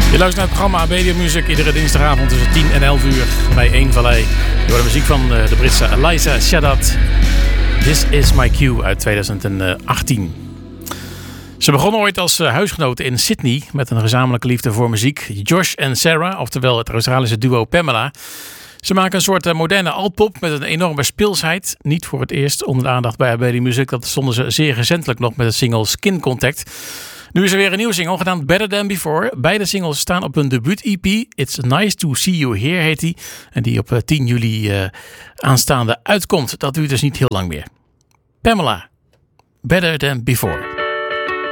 Je luistert naar het programma ABD Music iedere dinsdagavond tussen 10 en 11 uur bij 1 Vallei. Door de muziek van de Britse Eliza Shaddad. This is my cue uit 2018. Ze begonnen ooit als huisgenoten in Sydney met een gezamenlijke liefde voor muziek. Josh en Sarah, oftewel het Australische duo Pamela. Ze maken een soort moderne altpop met een enorme speelsheid. Niet voor het eerst onder de aandacht bij ABD Music. Dat stonden ze zeer recentelijk nog met de single Skin Contact. Nu is er weer een nieuwe single gedaan, Better Than Before. Beide singles staan op hun debuut-EP. It's Nice to See You Here heet die. En die op 10 juli aanstaande uitkomt. Dat duurt dus niet heel lang meer. Pamela, Better Than Before.